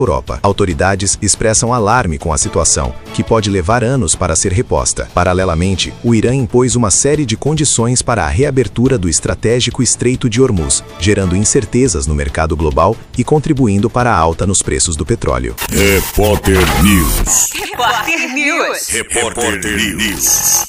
Europa. Autoridades expressam alarme com a situação, que pode levar anos para ser reposta. Paralelamente, o Irã impôs uma série de condições para a reabertura do estratégico Estreito de Hormuz, gerando incertezas no mercado global e contribuindo para a alta nos preços do petróleo. Repórter News. Repórter News. Repórter News.